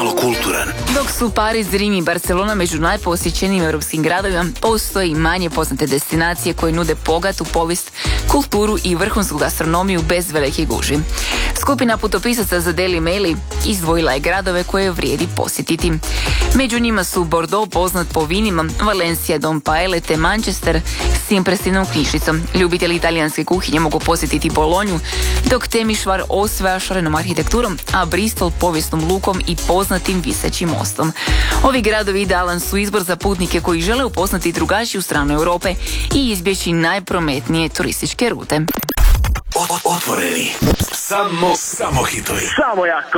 malo kulturan. Dok su Pariz, Rim i Barcelona među najposjećenijim europskim gradovima, postoji i manje poznate destinacije koje nude bogatu povijest, kulturu i vrhunsku gastronomiju bez velike gužvi. Skupina putopisaca za Daily Mail izdvojila je gradove koje vrijedi posjetiti. Među njima su Bordeaux, poznat po vinima, Valencija, Don Paele te Manchester s impresivnom knjižnicom. Ljubitelji italijanske kuhinje mogu posjetiti Bolonju, dok Temišvar osvaja šarenom arhitekturom, a Bristol povijesnom lukom i poznatim visećim mostom. Ovi gradovi idealan su izbor za putnike koji žele upoznati drugačiju stranu Europe i izbjeći najprometnije turističke rute. Otvoreni. Samo hitovi. Samo jako.